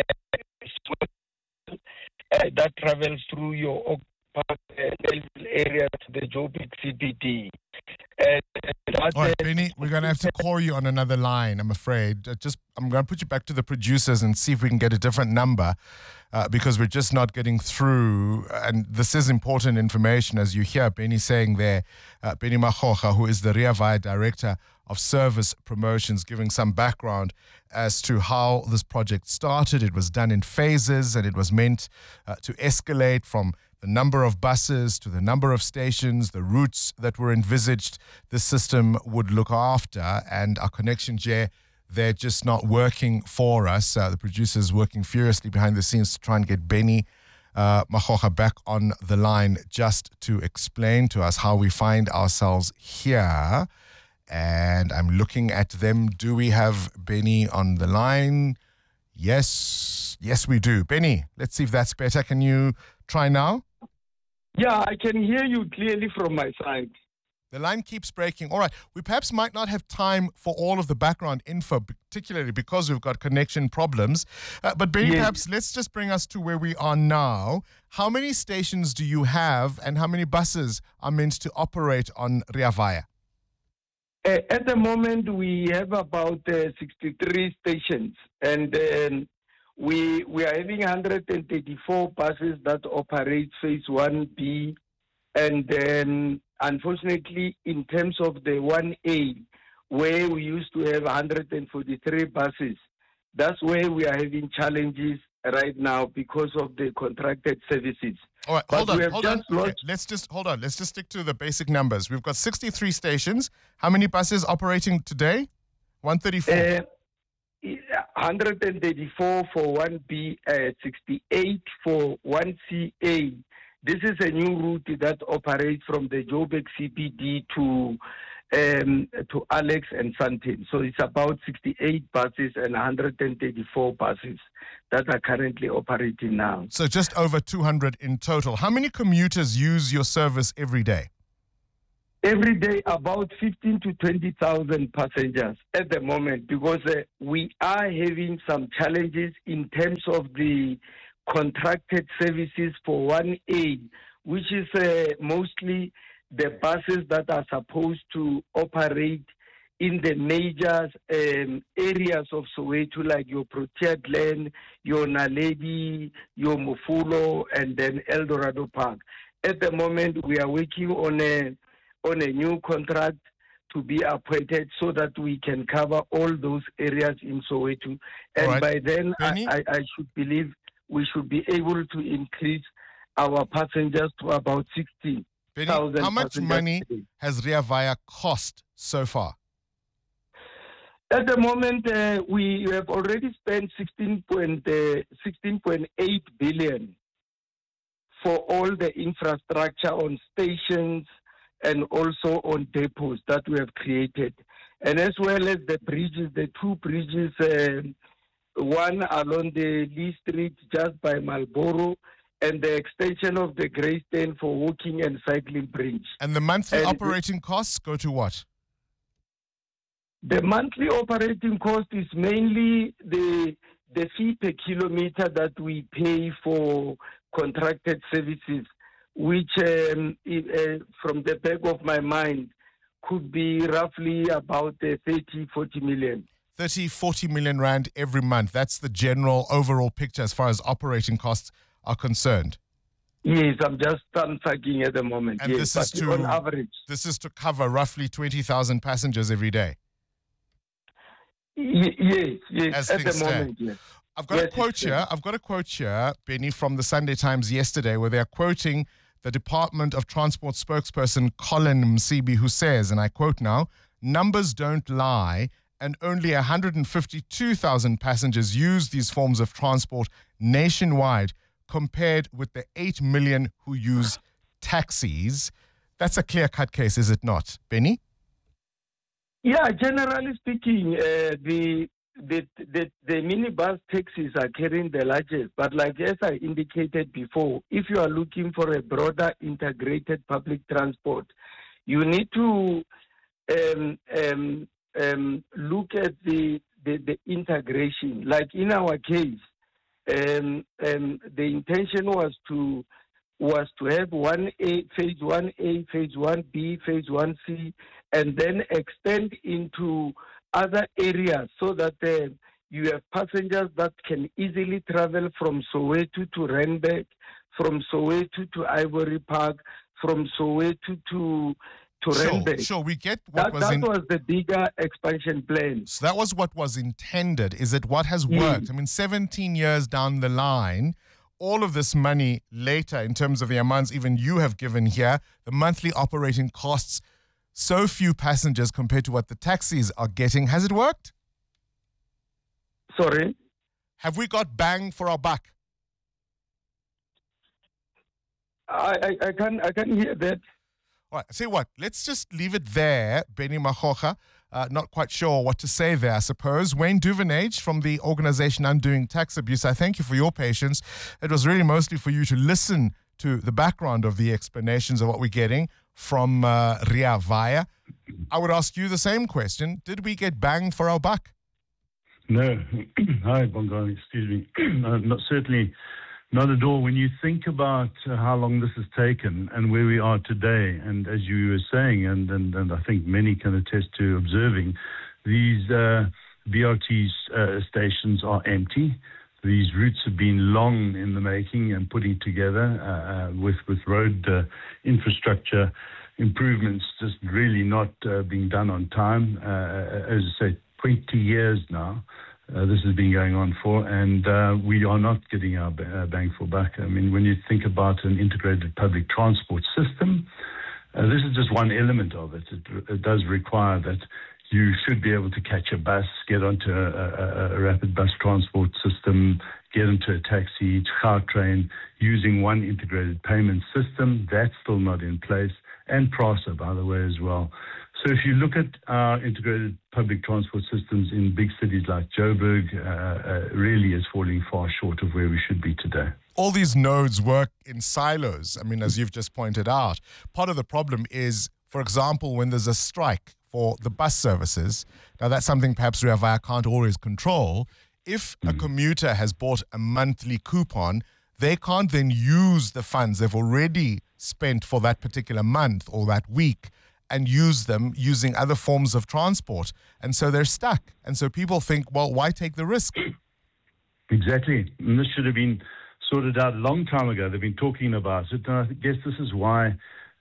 uh, uh, that travels through your Oak Park uh, area to the Joburg C B D. Uh, All right, Benny, we're going to have to call you on another line, I'm afraid. Uh, just, I'm going to put you back to the producers and see if we can get a different number uh, because we're just not getting through. And this is important information, as you hear Benny saying there. Uh, Benny Makgokga, who is the Rea Vaya Director of Service Promotions, giving some background as to how this project started. It was done in phases, and it was meant uh, to escalate from the number of buses to the number of stations, the routes that were envisaged the system would look after. And our connections here, they're just not working for us. Uh, the producers working furiously behind the scenes to try and get Benny uh, Makgokga back on the line just to explain to us how we find ourselves here. And I'm looking at them. Do we have Benny on the line? Yes. Yes, we do. Benny, let's see if that's better. Can you try now? Yeah, I can hear you clearly from my side. The line keeps breaking. All right. We perhaps might not have time for all of the background info, particularly because we've got connection problems. Uh, but Benny, yes. Perhaps let's just bring us to where we are now. How many stations do you have and how many buses are meant to operate on Rea Vaya? Uh, at the moment, we have about uh, sixty-three stations, and then we we are having one hundred thirty-four buses that operate Phase one B, and then unfortunately, in terms of the one A, where we used to have one hundred forty-three buses, That's where we are having challenges right now because of the contracted services. All right, But hold we on, have hold on. just Okay, launched- let's just hold on. Let's just stick to the basic numbers. We've got sixty-three stations. How many buses operating today? one thirty-four. Uh, one hundred thirty-four for one B, uh, sixty-eight for one C A. This is a new route that operates from the Joburg C P D to um, to Alex and Sandton. So it's about sixty-eight buses and one hundred thirty-four buses that are currently operating now. So just over two hundred in total. How many commuters use your service every day? Every day, about fifteen to twenty thousand passengers at the moment, because uh, we are having some challenges in terms of the contracted services for one A, which is uh, mostly the buses that are supposed to operate in the major um, areas of Soweto, like your Proteas Land, your Naledi, your Mofulo, and then El Dorado Park. At the moment, we are working on a on a new contract to be appointed so that we can cover all those areas in Soweto. And right. by then, I, Benny? I, I should believe we should be able to increase our passengers to about sixty thousand. Benny, how much money has Rea Vaya cost so far? At the moment, uh, we have already spent sixteen point eight billion for all the infrastructure on stations and also on depots that we have created. And as well as the bridges, the two bridges, uh, one along the Lee Street just by Marlborough, and the extension of the Greystone for walking and cycling bridge. And the monthly And operating costs go to what? The monthly operating cost is mainly the the fee per kilometer that we pay for contracted services, which um, it, uh, from the back of my mind could be roughly about uh, thirty, forty million. thirty, forty million rand every month. That's the general overall picture as far as operating costs are concerned. Yes, I'm just talking at the moment. And yes, this is but to on average. This is to cover roughly twenty thousand passengers every day. Y- yes, yes, As at the things stand. moment, yes. I've got Yes, a quote it's here. I've got a quote here, Benny, from the Sunday Times yesterday, where they're quoting the Department of Transport spokesperson Colin Msibi, who says, and I quote now, "Numbers don't lie, and only one hundred fifty-two thousand passengers use these forms of transport nationwide, compared with the eight million who use taxis." That's a clear-cut case, is it not, Benny? Yeah, generally speaking, uh, the, the the the minibus taxis are carrying the largest. But like as I indicated before, if you are looking for a broader integrated public transport, you need to um, um, um, look at the, the the integration. Like in our case, um, um, the intention was to was to have one A, phase one A, phase one B, phase one C, and then extend into other areas so that uh, you have passengers that can easily travel from Soweto to Randburg, from Soweto to Ivory Park, from Soweto to to Sure, Randburg. sure, we get what That, was that in- was the bigger expansion plan. So that was what was intended. Is it what has Yes. worked? I mean, seventeen years down the line, all of this money later, in terms of the amounts even you have given here, the monthly operating costs, so few passengers compared to what the taxis are getting. Has it worked? Sorry? Have we got bang for our buck? I, I, I can't I can't hear that. All right, I say what, let's just leave it there, Benny Mahocha. Uh, not quite sure what to say there, I suppose. Wayne Duvenage from the organization Undoing Tax Abuse, I thank you for your patience. It was really mostly for you to listen to the background of the explanations of what we're getting from uh, Rea Vaya. I would ask you the same question. Did we get bang for our buck? No. Hi, Bongani. Excuse me. no, not certainly not at all. When you think about uh, how long this has taken and where we are today, and as you were saying, and, and, and I think many can attest to observing, these uh, B R T uh, stations are empty. These routes have been long in the making and putting together uh, with, with road uh, infrastructure improvements just really not uh, being done on time. Uh, as I say, twenty years now. uh, this has been going on for, and uh, we are not getting our b- uh, bang for buck. I mean, when you think about an integrated public transport system, uh, this is just one element of it. It, it does require that you should be able to catch a bus, get onto a, a, a rapid bus transport system, get into a taxi, car train, using one integrated payment system. That's still not in place. And PRASA, by the way, as well. So if you look at our integrated public transport systems in big cities like Joburg, uh, uh, really is falling far short of where we should be today. All these nodes work in silos. I mean, as you've just pointed out, part of the problem is, for example, when there's a strike for the bus services, now that's something perhaps Rea Vaya can't always control. If a commuter has bought a monthly coupon, they can't then use the funds they've already spent for that particular month or that week and use them using other forms of transport. And so they're stuck. And so people think, well, why take the risk? Exactly. And this should have been sorted out a long time ago. They've been talking about it. And I guess this is why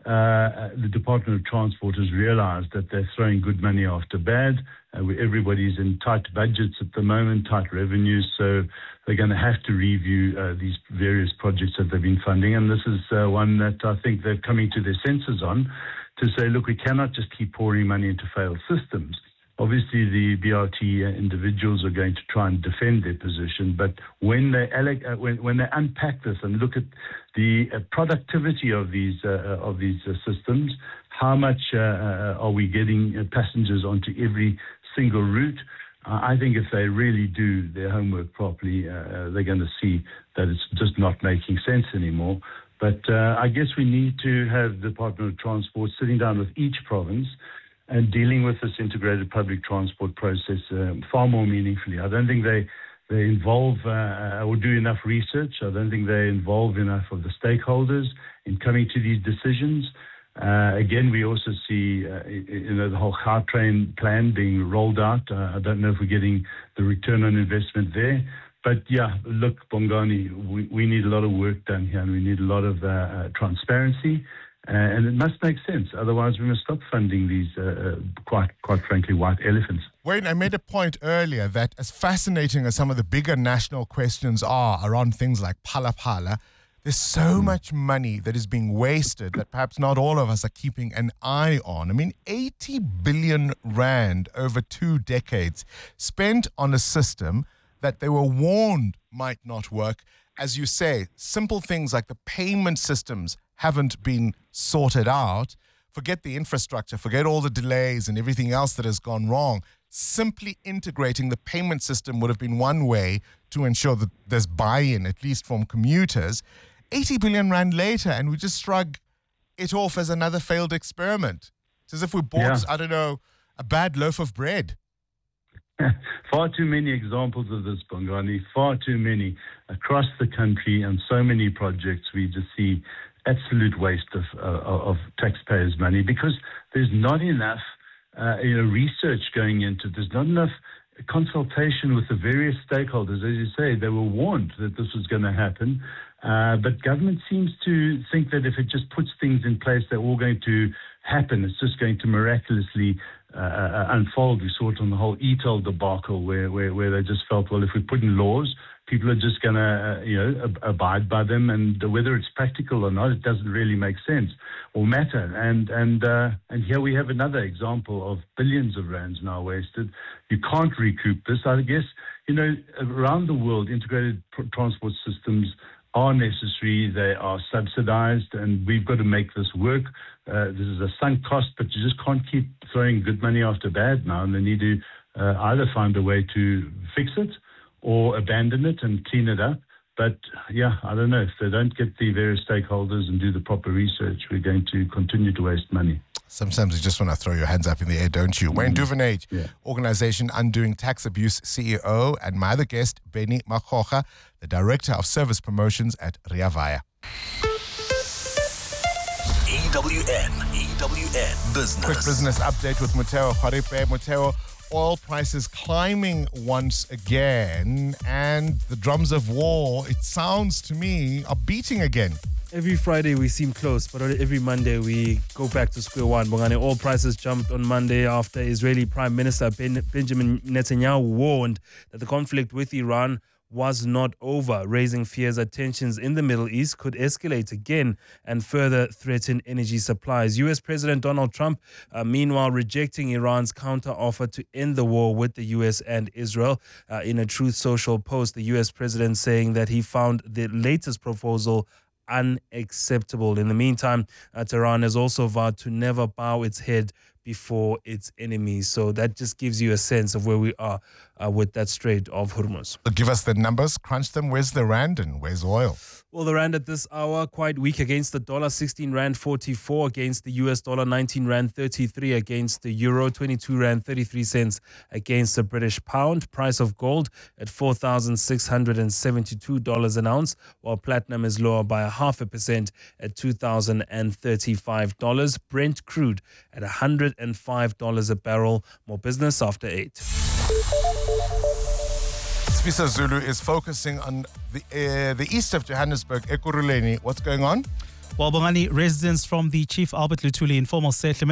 uh, the Department of Transport has realized that they're throwing good money after bad. Uh, everybody's in tight budgets at the moment, tight revenues. So they're going to have to review uh, these various projects that they've been funding. And this is uh, one that I think they're coming to their senses on, to say, look, we cannot just keep pouring money into failed systems. Obviously, the B R T individuals are going to try and defend their position, but when they uh, when, when they unpack this and look at the uh, productivity of these uh, of these uh, systems, how much uh, uh, are we getting uh, passengers onto every single route? Uh, I think if they really do their homework properly, uh, they're going to see that it's just not making sense anymore. But uh, I guess we need to have the Department of Transport sitting down with each province and dealing with this integrated public transport process um, far more meaningfully. I don't think they they involve uh, or do enough research. I don't think they involve enough of the stakeholders in coming to these decisions. Uh, again, we also see uh, you know the whole Gautrain plan being rolled out. Uh, I don't know if we're getting the return on investment there. But yeah, look, Bongani, we, we need a lot of work done here, and we need a lot of uh, uh, transparency, uh, and it must make sense. Otherwise, we must stop funding these, uh, uh, quite, quite frankly, white elephants. Wayne, I made a point earlier that as fascinating as some of the bigger national questions are around things like Phala Phala, there's so much money that is being wasted that perhaps not all of us are keeping an eye on. I mean, eighty billion rand over two decades spent on a system that they were warned might not work. As you say, simple things like the payment systems haven't been sorted out. Forget the infrastructure, forget all the delays and everything else that has gone wrong. Simply integrating the payment system would have been one way to ensure that there's buy-in, at least from commuters. eighty billion rand later, and we just shrug it off as another failed experiment. It's as if we bought, yeah. I don't know, a bad loaf of bread. Far too many examples of this, Bongani, far too many across the country, and so many projects we just see absolute waste of uh, of taxpayers' money because there's not enough uh, you know, research going into it. There's not enough consultation with the various stakeholders. As you say, they were warned that this was going to happen, uh, but government seems to think that if it just puts things in place, they're all going to happen. It's just going to miraculously Uh, unfold. We saw it on the whole e-toll debacle where, where, where they just felt, well, if we put in laws, people are just going to, uh, you know, ab- abide by them, and whether it's practical or not, it doesn't really make sense or matter. And and uh, and here we have another example of billions of rands now wasted. You can't recoup this. I guess, you know, around the world, integrated pr- transport systems are necessary, they are subsidized, and we've got to make this work. Uh, this is a sunk cost, but you just can't keep throwing good money after bad now, and they need to uh, either find a way to fix it or abandon it and clean it up. But yeah, I don't know, if they don't get the various stakeholders and do the proper research, we're going to continue to waste money. Sometimes you just want to throw your hands up in the air, don't you? Mm-hmm. Wayne Duvenage, yeah. Organization Undoing Tax Abuse C E O, and my other guest, Benny Makgoga, the Director of Service Promotions at Rea Vaya. E W N, E W N Business. Quick business update with Mutheo Khwaripe. Mutheo, oil prices climbing once again, and the drums of war, it sounds to me, are beating again. Every Friday we seem close, but every Monday we go back to square one. Bongani, oil prices jumped on Monday after Israeli Prime Minister ben- Benjamin Netanyahu warned that the conflict with Iran was not over, raising fears that tensions in the Middle East could escalate again and further threaten energy supplies. U S President Donald Trump, uh, meanwhile, rejecting Iran's counter-offer to end the war with the U S and Israel. Uh, in a Truth Social post, the U S president saying that he found the latest proposal unacceptable. In the meantime, uh, Tehran has also vowed to never bow its head before its enemies. So that just gives you a sense of where we are uh, with that Strait of Hormuz. Give us the numbers, crunch them. Where's the rand and where's oil? Well, the rand at this hour quite weak against the dollar, sixteen rand forty-four against the U S dollar, nineteen rand thirty-three against the euro, twenty-two rand thirty-three cents against the British pound. Price of gold at four thousand six hundred seventy-two dollars an ounce, while platinum is lower by a half a percent at two thousand thirty-five dollars. Brent crude at one hundred five dollars a barrel. More business after eight. Sibisa Zulu is focusing on the uh, the east of Johannesburg, Ekurhuleni. What's going on? Well, Bongani, residents from the Chief Albert Luthuli informal settlement